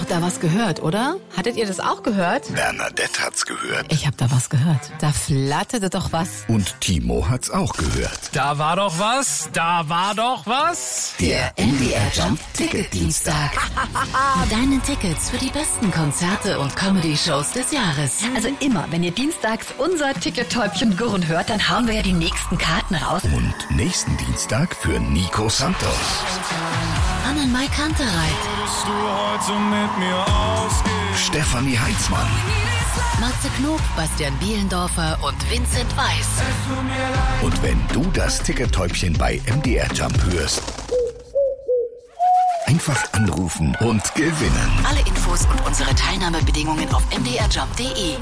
habt da was gehört, oder? Hattet ihr das auch gehört? Bernadette hat's gehört. Ich hab da was gehört. Da flatterte doch was. Und Timo hat's auch gehört. Da war doch was. Der MDR Jump Ticket-Dienstag. Mit deinen Tickets für die besten Konzerte und Comedy-Shows des Jahres. Also immer, wenn ihr dienstags unser Ticket-Täubchen gurren hört, dann hauen wir ja die nächsten Karten raus. Und nächsten Dienstag für Nico Santos. Annenmai Kantereit. Stefanie Heinzmann. Matze Knob, Bastian Bielendorfer und Vincent Weiss. Und wenn du das Ticket-Täubchen bei MDR Jump hörst, einfach anrufen und gewinnen. Alle Infos und unsere Teilnahmebedingungen auf mdrjump.de.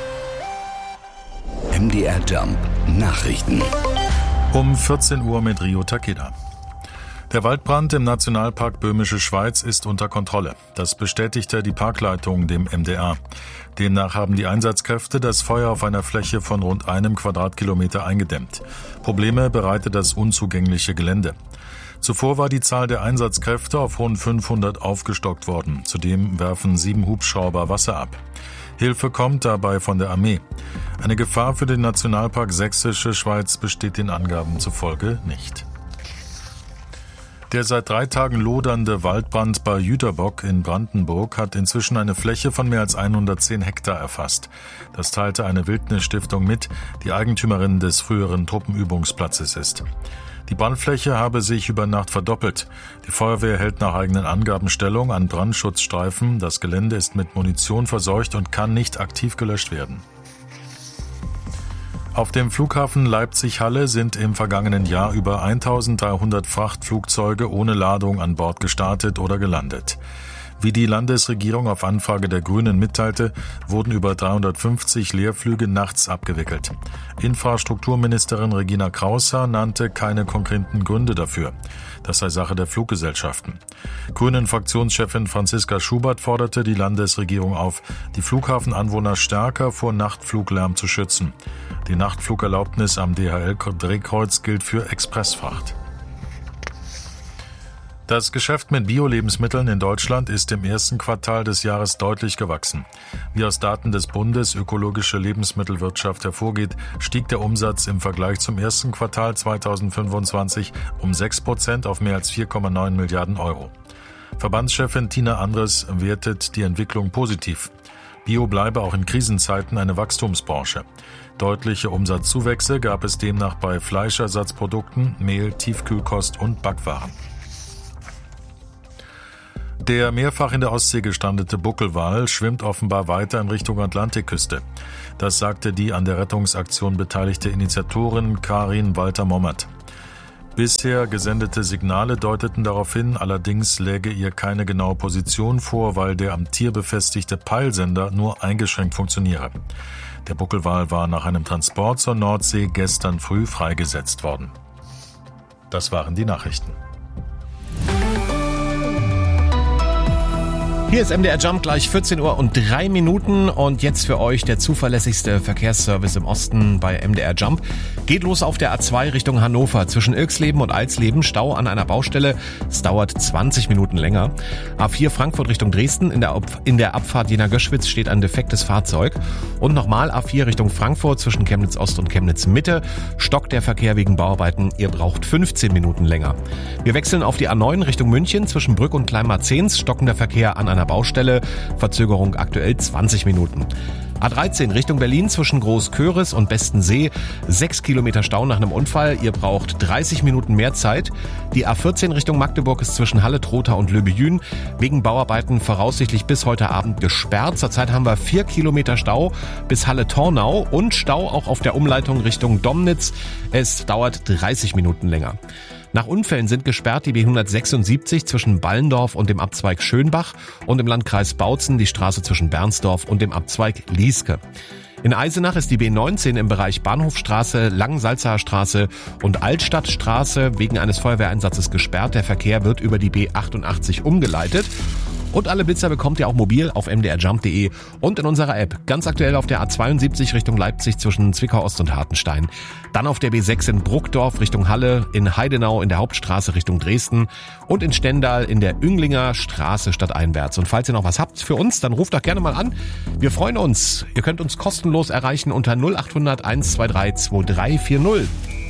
MDR Jump Nachrichten. Um 14 Uhr mit Rio Takeda. Der Waldbrand im Nationalpark Böhmische Schweiz ist unter Kontrolle. Das bestätigte die Parkleitung dem MDR. Demnach haben die Einsatzkräfte das Feuer auf einer Fläche von rund 1 Quadratkilometer eingedämmt. Probleme bereitet das unzugängliche Gelände. Zuvor war die Zahl der Einsatzkräfte auf rund 500 aufgestockt worden. Zudem werfen 7 Hubschrauber Wasser ab. Hilfe kommt dabei von der Armee. Eine Gefahr für den Nationalpark Sächsische Schweiz besteht den Angaben zufolge nicht. Der seit 3 Tagen lodernde Waldbrand bei Jüterbock in Brandenburg hat inzwischen eine Fläche von mehr als 110 Hektar erfasst. Das teilte eine Wildnisstiftung mit, die Eigentümerin des früheren Truppenübungsplatzes ist. Die Brandfläche habe sich über Nacht verdoppelt. Die Feuerwehr hält nach eigenen Angaben Stellung an Brandschutzstreifen. Das Gelände ist mit Munition verseucht und kann nicht aktiv gelöscht werden. Auf dem Flughafen Leipzig-Halle sind im vergangenen Jahr über 1300 Frachtflugzeuge ohne Ladung an Bord gestartet oder gelandet. Wie die Landesregierung auf Anfrage der Grünen mitteilte, wurden über 350 Leerflüge nachts abgewickelt. Infrastrukturministerin Regina Kraushaar nannte keine konkreten Gründe dafür. Das sei Sache der Fluggesellschaften. Grünen-Fraktionschefin Franziska Schubert forderte die Landesregierung auf, die Flughafenanwohner stärker vor Nachtfluglärm zu schützen. Die Nachtflugerlaubnis am DHL-Drehkreuz gilt für Expressfracht. Das Geschäft mit Bio-Lebensmitteln in Deutschland ist im ersten Quartal des Jahres deutlich gewachsen. Wie aus Daten des Bundes Ökologische Lebensmittelwirtschaft hervorgeht, stieg der Umsatz im Vergleich zum ersten Quartal 2025 um 6% auf mehr als 4,9 Milliarden Euro. Verbandschefin Tina Andres wertet die Entwicklung positiv. Bio bleibe auch in Krisenzeiten eine Wachstumsbranche. Deutliche Umsatzzuwächse gab es demnach bei Fleischersatzprodukten, Mehl, Tiefkühlkost und Backwaren. Der mehrfach in der Ostsee gestrandete Buckelwal schwimmt offenbar weiter in Richtung Atlantikküste. Das sagte die an der Rettungsaktion beteiligte Initiatorin Karin Walter-Mommert. Bisher gesendete Signale deuteten darauf hin, allerdings läge ihr keine genaue Position vor, weil der am Tier befestigte Peilsender nur eingeschränkt funktioniere. Der Buckelwal war nach einem Transport zur Nordsee gestern früh freigesetzt worden. Das waren die Nachrichten. Hier ist MDR Jump, gleich 14 Uhr und 3 Minuten und jetzt für euch der zuverlässigste Verkehrsservice im Osten bei MDR Jump. Geht los auf der A2 Richtung Hannover. Zwischen Ilksleben und Alsleben Stau an einer Baustelle. Es dauert 20 Minuten länger. A4 Frankfurt Richtung Dresden. In der Abfahrt Jena-Göschwitz steht ein defektes Fahrzeug. Und nochmal A4 Richtung Frankfurt zwischen Chemnitz Ost und Chemnitz Mitte. Stockt der Verkehr wegen Bauarbeiten. Ihr braucht 15 Minuten länger. Wir wechseln auf die A9 Richtung München. Zwischen Brück und Kleinmarzens stockender Verkehr an einer Baustelle. Verzögerung aktuell 20 Minuten. A13 Richtung Berlin zwischen Großköris und Bestensee. 6 Kilometer Stau nach einem Unfall. Ihr braucht 30 Minuten mehr Zeit. Die A14 Richtung Magdeburg ist zwischen Halle, Trotha und Löbejün wegen Bauarbeiten voraussichtlich bis heute Abend gesperrt. Zurzeit haben wir 4 Kilometer Stau bis Halle-Tornau und Stau auch auf der Umleitung Richtung Domnitz. Es dauert 30 Minuten länger. Nach Unfällen sind gesperrt die B176 zwischen Ballendorf und dem Abzweig Schönbach und im Landkreis Bautzen die Straße zwischen Bernsdorf und dem Abzweig Lieske. In Eisenach ist die B19 im Bereich Bahnhofstraße, Langensalzacher Straße und Altstadtstraße wegen eines Feuerwehreinsatzes gesperrt. Der Verkehr wird über die B88 umgeleitet. Und alle Blitzer bekommt ihr auch mobil auf mdrjump.de und in unserer App. Ganz aktuell auf der A72 Richtung Leipzig zwischen Zwickau Ost und Hartenstein. Dann auf der B6 in Bruckdorf Richtung Halle, in Heidenau in der Hauptstraße Richtung Dresden und in Stendal in derÜnglinger Straße stadteinwärts. Und falls ihr noch was habt für uns, dann ruft doch gerne mal an. Wir freuen uns. Ihr könnt uns kostenlos erreichen unter 0800 123 2340.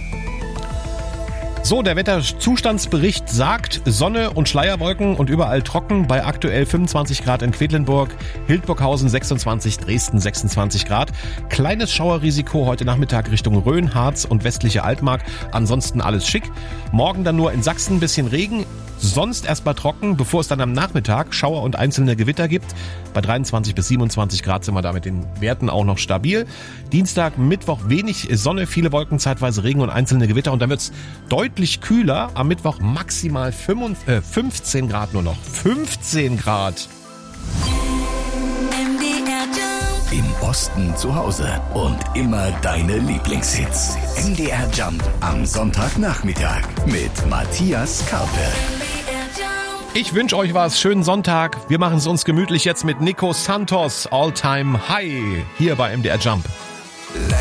So, der Wetterzustandsbericht sagt Sonne und Schleierwolken und überall trocken bei aktuell 25 Grad in Quedlinburg, Hildburghausen 26, Dresden 26 Grad. Kleines Schauerrisiko heute Nachmittag Richtung Rhön, Harz und westliche Altmark. Ansonsten alles schick. Morgen dann nur in Sachsen ein bisschen Regen. Sonst erstmal trocken, bevor es dann am Nachmittag Schauer und einzelne Gewitter gibt. Bei 23 bis 27 Grad sind wir da mit den Werten auch noch stabil. Dienstag, Mittwoch wenig Sonne, viele Wolken, zeitweise Regen und einzelne Gewitter. Und dann wird's deutlich kühler. Am Mittwoch maximal 15 Grad nur noch. 15 Grad. Im Osten zu Hause und immer deine Lieblingshits. MDR Jump am Sonntagnachmittag mit Matthias Karpe. Ich wünsche euch was. Schönen Sonntag. Wir machen es uns gemütlich jetzt mit Nico Santos. All Time High. Hier bei MDR Jump.